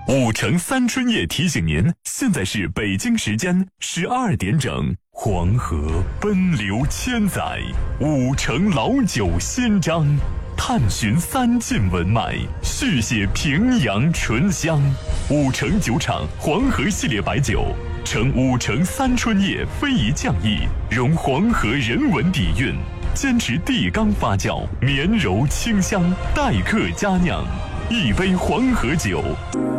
5城三春夜提醒您，现在是北京时间12点整。黄河奔流千载，5城老酒新章，探寻三晋文脉，续写平阳醇香。5城酒厂黄河系列白酒，承5城三春夜非遗匠艺，融黄河人文底蕴，坚持地缸发酵，绵柔清香，待客佳酿。一杯黄河酒